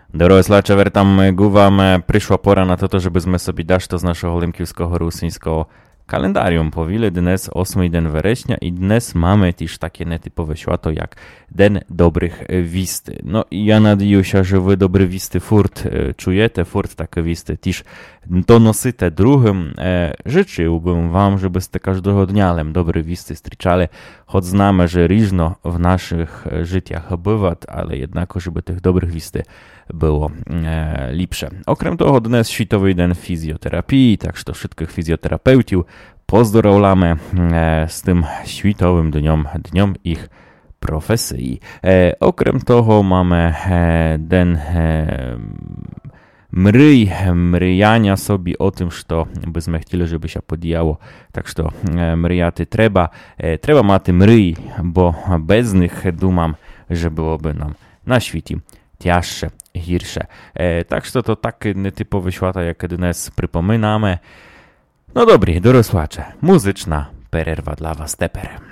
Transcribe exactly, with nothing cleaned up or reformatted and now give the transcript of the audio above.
Doroslacze, верtam гувам, прийшла пора на то, щоб ми собі дашто з нашого лемківського русинського календаріум повіли. Днес восьмий день вересня, і днес mamy теж таке нетипове свято, як День добрих вісти. No i ja надіюся, що ви добрі вісти фурт чуєте, фурт таке вісти теж доносите другим. Życzyłbym wam, żebyście każdego dnia dobre wісти zустрічали, choć znamy, że różno w naszych życiach bywa, ale jednak, żeby tych dobrych wісти było e, lepsze. Okrem toho, dnes Światowy Dzień Fizjoterapii, tak że wszystkich fizjoterapeutów pozdrowiamy e, z tym Światowym Dniem, Dniem ich profesji. E, okrem toho mamy e, den e, mryj, mryjania sobie o tym, że byśmy chcieli, żeby się podjało. Tak że e, mryjaty trzeba. E, trzeba mać mryj, bo bez nich dumam, że byłoby nam na świecie cięższe, gorsze. E, tak że to taki nietypowy świat, jak dnes przypominamy. No dobry, dorosłacze, muzyczna pererwa dla was teper.